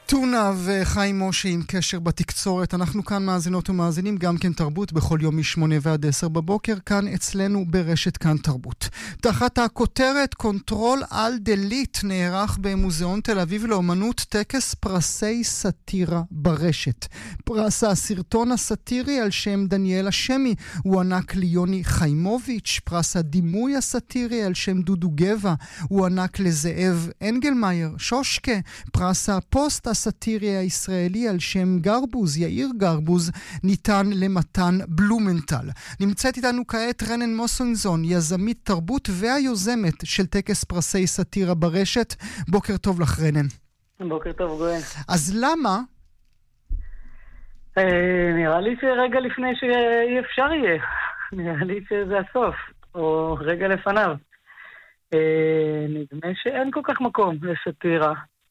טונה וחיים משה עם קשר בתקצורת. אנחנו כאן מאזינות ומאזינים גם כן תרבות בכל יום מ8 ועד 10 בבוקר, כאן אצלנו ברשת כאן תרבות. תחת הכותרת קונטרול על דליט נערך במוזיאון תל אביב לאומנות טקס פרסי סאטירה ברשת. פרס הסרטון הסאטירי על שם דניאל השמי הוענק ליוני חיימוביץ', פרס הדימוי הסאטירי על שם דודו גבע הוענק לזאב אנגלמאייר שושקה, פרס הפוסט הסאטירי הישראלי על שם גרבוז, יאיר גרבוז, ניתן למתן בלומנטל. נמצאת איתנו כעת רנן מוסנזון, יזמית תרבות והיוזמת של טקס פרסי סאטירה ברשת. בוקר טוב לך רנן. בוקר טוב גואל. אז למה? נראה לי שרגע לפני שאי אפשר יהיה. נראה לי שזה הסוף, או רגע לפניו. נדמה שאין כל כך מקום לסאטירה.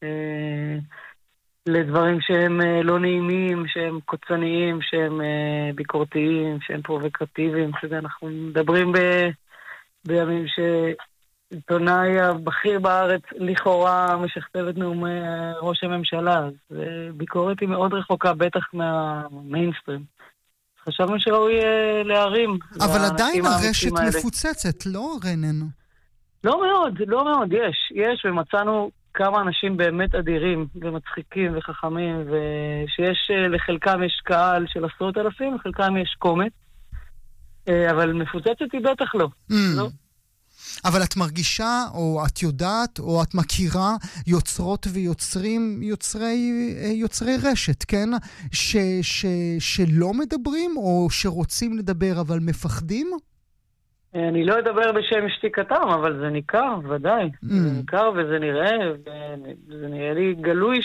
לדברים שהם לא נעימים, שהם קוצניים, שהם ביקורתיים, שהם פרובוקטיביים. אנחנו מדברים בימים שעיתונאי הבכיר בארץ לכאורה משכתב את נאומי ראש הממשלה. אז ביקורת היא מאוד רחוקה, בטח מהמיינסטרים. חשבנו שראוי להרים. אבל עדיין הרשת מפוצצת, לא רנן? לא מאוד, יש, ומצאנו כמה אנשים באמת אדירים ומצחיקים וחכמים, ושיש לחלקם יש קהל של 10,000, לחלקם יש קומץ, אבל מפוצצת היא בטח לא. לא. אבל את מרגישה, או את יודעת, או את מכירה יוצרות ויוצרים, יוצרי רשת, כן? שלא מדברים, או שרוצים לדבר אבל מפחדים? אני לא אדבר בשם שתיקתם, אבל זה ניכר, ודאי. זה ניכר וזה נראה, וזה נראה לי גלוי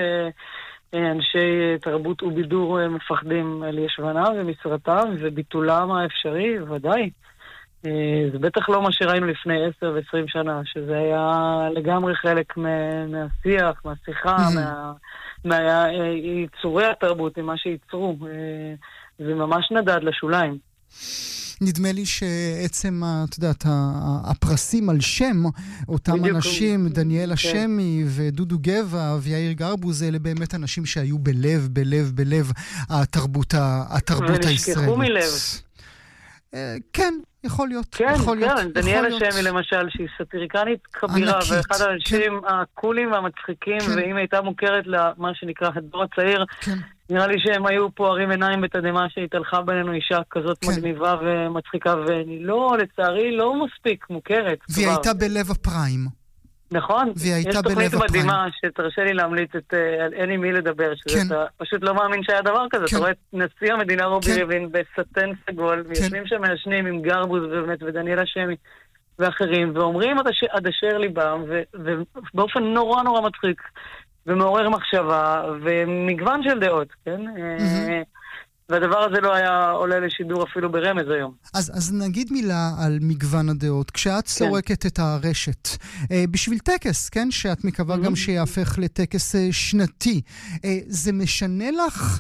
שאנשי תרבות ובידור מפחדים על ישבנם ומשרתם וביטולם האפשרי, ודאי. זה בטח לא מה שראינו לפני 10 ו-20 שנה, שזה היה לגמרי חלק מהשיח, מהשיחה, מהיצורי התרבות, ממה שייצרו. זה ממש נדד לשוליים. נדמה לי שעצם, את יודעת, הפרסים על שם אותם אנשים, דניאל השמי ודודו גבע ויאיר גרבוז, אלה באמת אנשים שהיו בלב התרבות הישראלית. ונשכחו מלב. כן, יכול להיות. כן, דניאל השמי למשל, שהיא סאטיריקנית כבירה, ואחד האנשים הקולים והמצחיקים, ואם הייתה מוכרת למה שנקרא הדור הצעיר, נראה לי שהם היו פוערים עיניים בתדהמה שהתהלכה בינינו אישה כזאת מגניבה ומצחיקה, ואני לא, לצערי, לא מספיק מוכרת. והיא הייתה בלב הפריים. נכון, יש תוכנית מדהימה שתרשה לי להמליץ אין עם מי לדבר, שאתה פשוט לא מאמין שהיה דבר כזה, אתה רואה את נשיא המדינה רובי ריבלין בסטן סגול, ויושבים שם מעשנים עם גרבוז ודניאל השמי ואחרים, ואומרים עד אשר ליבם, ובאופן נורא נורא מצחיק, ומעורר מחשבה, ומגוון של דעות, כן? והדבר הזה לא היה עולה לשידור אפילו ברמז היום. אז נגיד מילה על מגוון הדעות. כשאת סורקת את הרשת, בשביל טקס, כן? שאת מקווה גם שיהפך לטקס שנתי. זה משנה לך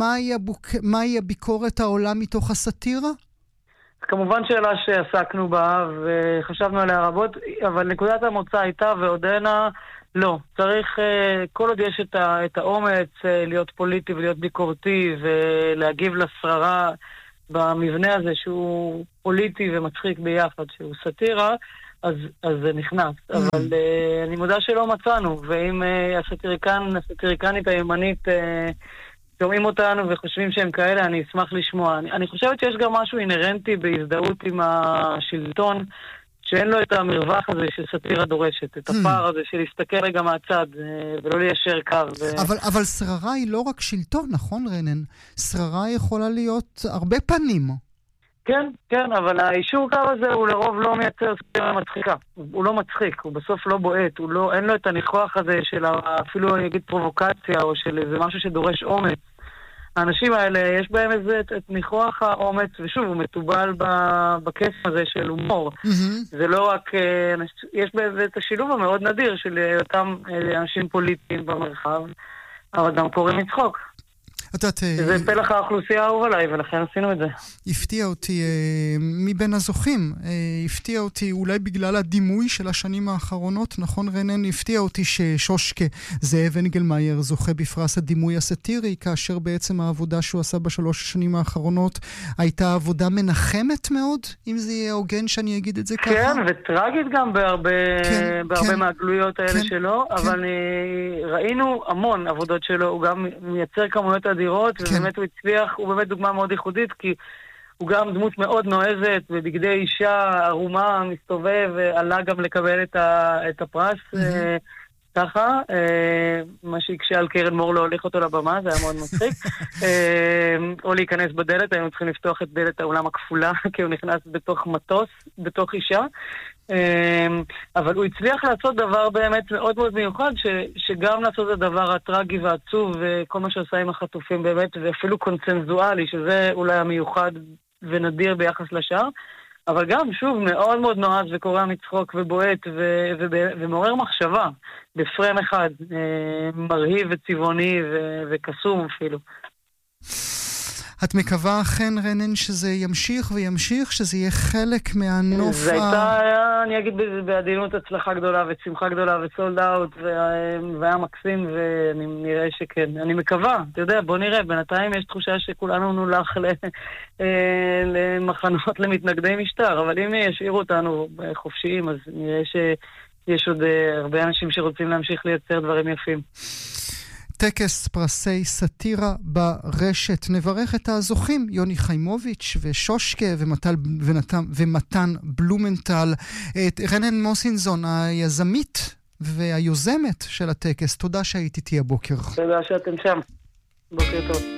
מהי הביקורת העולה מתוך הסאטירה? כמובן שאלה שעסקנו בה וחשבנו עליה רבות, אבל נקודת המוצא הייתה ועודנה לא. צריך, כל עוד יש את האומץ להיות פוליטי ולהיות ביקורתי ולהגיב לשררה במבנה הזה שהוא פוליטי ומצחיק ביחד, שהוא סאטירה, אז זה נכנס. אבל אני מודה שלא מצאנו, ואם הסאטיריקנית הימנית שומעים אותנו וחושבים שהם כאלה, אני אשמח לשמוע. אני חושבת שיש גם משהו אינרנטי בהזדהות עם השלטון, שאין לו את המרווח הזה של סאטירה דורשת, את הפער הזה של להסתכל רגע מהצד ולא ליישר קו. אבל שררה היא לא רק שלטון, נכון רנן? שררה יכולה להיות הרבה פנים. כן, אבל האישור קו הזה הוא לרוב לא מייצר סאטירה מצחיקה. הוא לא מצחיק, הוא בסוף לא בועט, אין לו את הניחוח הזה של אפילו אני אגיד פרובוקציה או של איזה משהו שדורש אומץ. האנשים האלה, יש בהם איזה את ניחוח האומץ, ושוב, הוא מטובל בכיף הזה של הומור. זה לא רק, יש בזה את השילוב המאוד נדיר של אותם אנשים פוליטיים במרחב, אבל גם קוראים מצחוק. זה פלח האוכלוסייה האהוב עליי, ולכן עשינו את זה. הפתיע אותי מבין הזוכים, הפתיע אותי אולי בגלל הדימוי של השנים האחרונות, נכון רנן? הפתיע אותי ששושקה זאב אנגלמאייר זוכה בפרס הדימוי הסאטירי, כאשר בעצם העבודה שהוא עשה בשלוש השנים האחרונות הייתה עבודה מנחמת מאוד, אם זה יהיה הוגן שאני אגיד את זה ככה. כן, וטרגית גם בהרבה מהגלויות האלה שלו, אבל ראינו המון עבודות שלו, הוא גם מייצר כמויות אדירות, ובאמת הוא הצליח, הוא באמת דוגמה מאוד ייחודית, כי הוא גם דמות מאוד נועזת, ובגדי אישה ערומה מסתובב, ועלה גם לקבל את הפרס ככה, מה שיקשה על קרן מור להוליך אותו לבמה, זה היה מאוד מצחיק. או להיכנס בדלת, היינו צריכים לפתוח את דלת האולם הכפולה, כי הוא נכנס בתוך מטוס, בתוך אישה. אבל הוא הצליח לעשות דבר באמת מאוד מאוד מיוחד, שגם לעשות את הדבר הטרגי והעצוב, וכל מה שעושה עם החטופים באמת, ואפילו קונצנזואלי, שזה אולי המיוחד ונדיר ביחס לשאר, אבל גם, שוב, מאוד מאוד נועז וקורא מצחוק ובועט ומעורר מחשבה בפרם אחד, מרהיב וצבעוני וקסום אפילו. את מקווה אכן רנן שזה ימשיך וימשיך, שזה יהיה חלק מהנוף? זה הייתה, אני אגיד בעדינות, הצלחה גדולה ושמחה גדולה וסולד אאוט, והיה מקסים, ואני נראה שכן. אני מקווה, אתה יודע, בוא נראה, בינתיים יש תחושה שכולנו נולך למחנות למתנגדי משטר, אבל אם ישאירו אותנו חופשיים, אז נראה שיש עוד הרבה אנשים שרוצים להמשיך לייצר דברים יפים. טקס פרסי סאטירה ברשת. נברך את הזוכים, יוני חיימוביץ' ושושקה ומתן בלומנטל. את רנן מוסינזון, היזמית והיוזמת של הטקס. תודה שהיית איתי הבוקר. תודה שאתם שם. בוקר טוב.